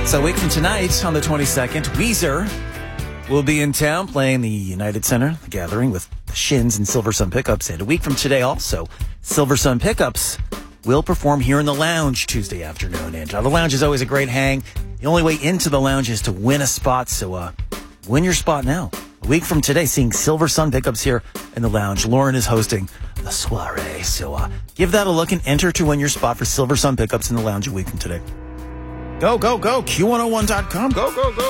So a week from tonight, on the 22nd, Weezer will be in town playing the United Center, the Gathering, with the Shins and Silver Sun Pickups. And a week from today also, Silver Sun Pickups will perform here in the Lounge Tuesday afternoon. And the Lounge is always a great hang. The only way into the Lounge is to win a spot, so win your spot now. A week from today, seeing Silver Sun Pickups here in the Lounge. Lauren is hosting the soiree, so give that a look and enter to win your spot for Silver Sun Pickups in the Lounge a week from today. Go, go, go. Q101.com. Go, go, go.